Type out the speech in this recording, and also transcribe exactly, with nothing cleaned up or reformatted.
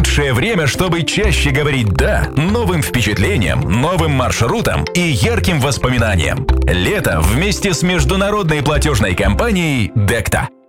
лучшее время, чтобы чаще говорить «да» новым впечатлениям, новым маршрутам и ярким воспоминаниям. Лето вместе с международной платежной компанией Декта.